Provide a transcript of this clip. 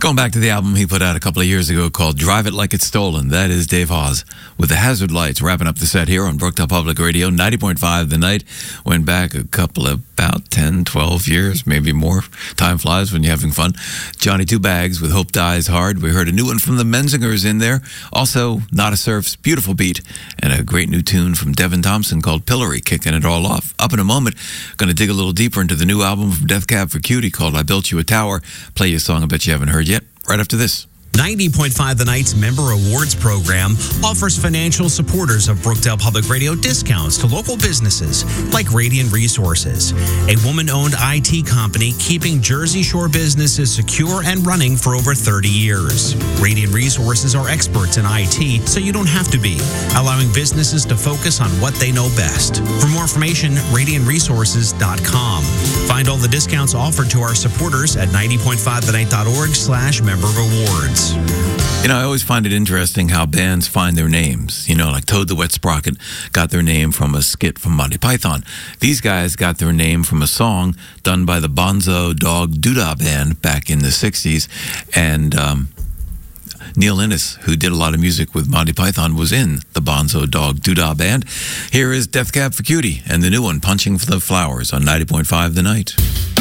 Going back to the album he put out a couple of years ago called Drive It Like It's Stolen. That is Dave Hawes with the Hazard Lights wrapping up the set here on Brookdale Public Radio. 90.5 The Night. Went back a couple of about 10, 12 years, maybe more. Time flies when you're having fun. Johnny Two Bags with Hope Dies Hard. We heard a new one from the Menzingers in there. Also, Nada Surf's beautiful beat and a great new tune from Devin Thompson called Pillory, kicking it all off. Up in a moment, going to dig a little deeper into the new album from Death Cab for Cutie called I Built You a Tower. Play you a song I bet you haven't heard yet, right after this. 90.5 The Night's Member Awards program offers financial supporters of Brookdale Public Radio discounts to local businesses like Radiant Resources, a woman-owned IT company keeping Jersey Shore businesses secure and running for over 30 years. Radiant Resources are experts in IT, so you don't have to be, allowing businesses to focus on what they know best. For more information, radiantresources.com. Find all the discounts offered to our supporters at 90.5thennight.org/member-awards. You know, I always find it interesting how bands find their names. You know, like Toad the Wet Sprocket got their name from a skit from Monty Python. These guys got their name from a song done by the Bonzo Dog Doodah Band back in the 60s. And Neil Innes, who did a lot of music with Monty Python, was in the Bonzo Dog Doodah Band. Here is Death Cab for Cutie and the new one, Punching for the Flowers, on 90.5 The Night.